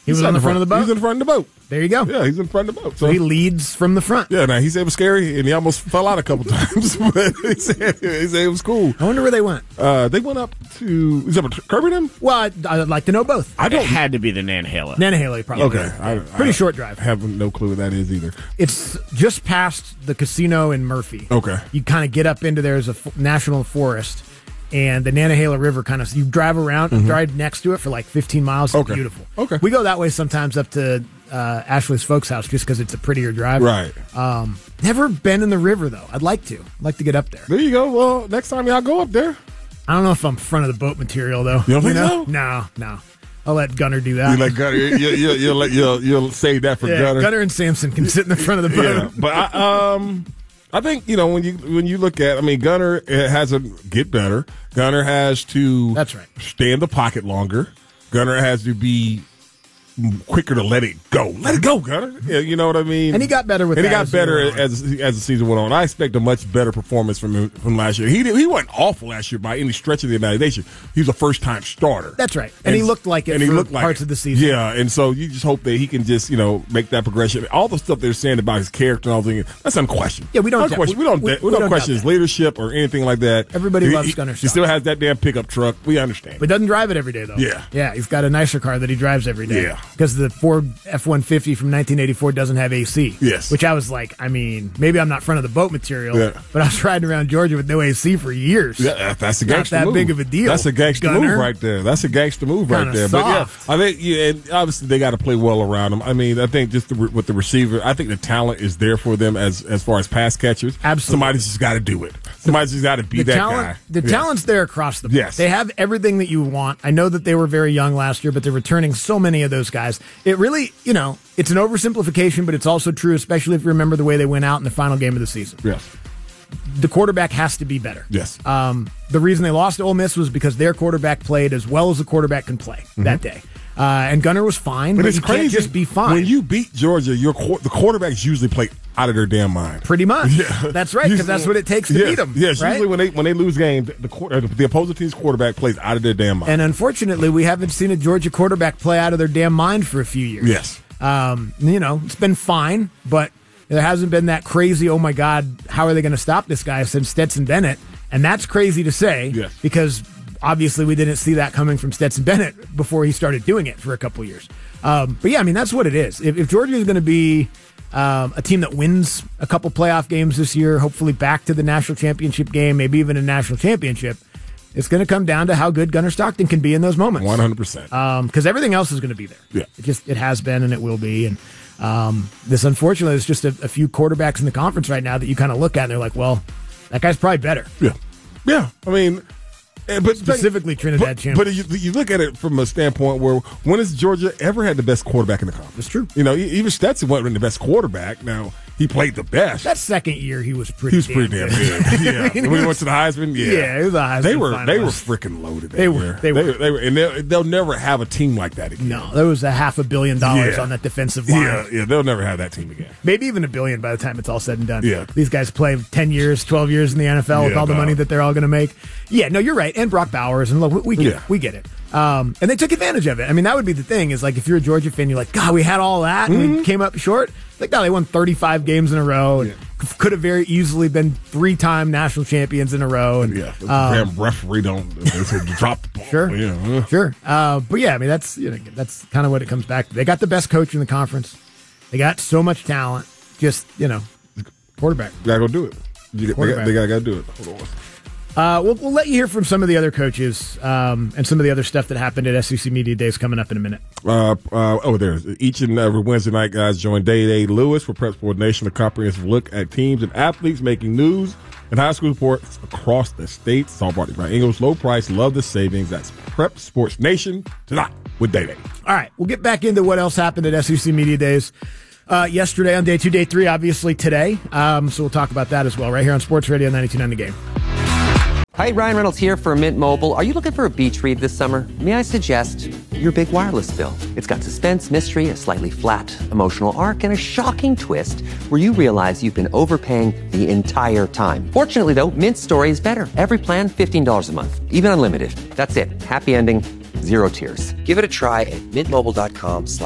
He was on the front of the boat? He's in the front of the boat. There you go. Yeah, he's in the front of the boat. So he leads from the front. Yeah, now he said it was scary, and he almost fell out a couple times, but he said it was cool. I wonder where they went. They went up to, is that Kirby them? Well, I'd like to know both. It had to be the Nantahala. Nantahala, probably. Okay. Pretty short drive. I have no clue what that is either. It's just past the casino in Murphy. Okay. You kind of get up into there as a national forest, and the Nantahala River you drive around and drive next to it for like 15 miles. It's beautiful. Okay. We go that way sometimes up to Ashley's folks' house just because it's a prettier drive. Right. Never been in the river, though. I'd like to. I'd like to get up there. There you go. Well, next time y'all go up there. I don't know if I'm front of the boat material, though. You don't think so? No. I'll let Gunner do that. You let Gunner, you'll save that for Gunner. Gunner and Samson can sit in the front of the boat. Yeah, but I think when you look at, Gunner has to get better. Gunner has to stay in the pocket longer. Gunner has to be quicker to let it go. Let it go, Gunner. Yeah, you know what I mean? And he got better with that. And he got better as the season went on. I expect a much better performance from him from last year. He wasn't awful last year by any stretch of the imagination. He was a first-time starter. That's right. And he looked like it for parts of the season. Yeah, and so you just hope that he can just, make that progression. All the stuff they're saying about his character and all things, that's unquestioned. Yeah, we don't question his leadership or anything like that. Everybody loves Gunner. He still has that damn pickup truck. We understand. But doesn't drive it every day, though. Yeah. Yeah, he's got a nicer car that he drives every day. Yeah. Because the Ford F-150 from 1984 doesn't have AC. Yes. Which I was like, maybe I'm not front of the boat material, but I was riding around Georgia with no AC for years. Yeah, that's a gangster move. Not that big of a deal. That's a gangster move right there. That's a gangster move right there. Soft. But I think, and obviously they got to play well around him. I think just with the receiver, I think the talent is there for them as far as pass catchers. Absolutely. Somebody's just got to do it. Somebody's just got to be that guy. The talent's there across the board. Yes. They have everything that you want. I know that they were very young last year, but they're returning so many of those guys. It really, it's an oversimplification, but it's also true, especially if you remember the way they went out in the final game of the season. Yes. The quarterback has to be better. Yes. The reason they lost to Ole Miss was because their quarterback played as well as the quarterback can play that day. And Gunner was fine, but it's crazy. Can't just be fine. When you beat Georgia, the quarterbacks usually play out of their damn mind. Pretty much. Yeah. That's right, because that's what it takes to beat them. Yes, right? usually when they lose games, the opposing team's quarterback plays out of their damn mind. And unfortunately, we haven't seen a Georgia quarterback play out of their damn mind for a few years. Yes. It's been fine, but there hasn't been that crazy, oh my God, how are they going to stop this guy since Stetson Bennett? And that's crazy to say because obviously we didn't see that coming from Stetson Bennett before he started doing it for a couple years. But yeah, that's what it is. If Georgia is going to be a team that wins a couple playoff games this year, hopefully back to the national championship game, maybe even a national championship, it's going to come down to how good Gunner Stockton can be in those moments. 100%. Because everything else is going to be there. Yeah. It has been and it will be. And this, unfortunately, is just a few quarterbacks in the conference right now that you kind of look at and they're like, well, that guy's probably better. Yeah. Yeah. But specifically Trinidad Champions. But you look at it from a standpoint where when has Georgia ever had the best quarterback in the conference? That's true. Even Stetson wasn't the best quarterback. Now, he played the best. That second year, he was pretty damn good. Yeah. When he went to the Heisman, yeah, it was a Heisman. They were freaking loaded. They were, and they'll never have a team like that again. No, there was $500 million on that defensive line. Yeah, they'll never have that team again. Maybe even $1 billion by the time it's all said and done. Yeah, these guys play 10 years, 12 years in the NFL with all the money that they're all going to make. Yeah, no, you're right. And Brock Bowers, and look, we get it. And they took advantage of it. That would be the thing is like if you're a Georgia fan, you're like, God, we had all that and we came up short. Like, no, they won 35 games in a row and could have very easily been 3-time national champions in a row. And damn referee don't drop the ball. Sure. But yeah, that's kind of what it comes back to. They got the best coach in the conference. They got so much talent. Just quarterback. Gotta go do it. They gotta do it. Hold on. We'll let you hear from some of the other coaches and some of the other stuff that happened at SEC Media Days coming up in a minute. There's each and every Wednesday night, guys, join Day Lewis for Prep Sports Nation, a comprehensive look at teams and athletes making news and high school sports across the state. It's all brought to you by Ingles. Low price, love the savings. That's Prep Sports Nation tonight with Day. All right, we'll get back into what else happened at SEC Media Days. Yesterday on day 2, day 3, obviously today. So we'll talk about that as well right here on Sports Radio 92.9 The Game. Hi, Ryan Reynolds here for Mint Mobile. Are you looking for a beach read this summer? May I suggest your big wireless bill? It's got suspense, mystery, a slightly flat emotional arc, and a shocking twist where you realize you've been overpaying the entire time. Fortunately, though, Mint's story is better. Every plan, $15 a month, even unlimited. That's it. Happy ending, 0 tears. Give it a try at mintmobile.com/.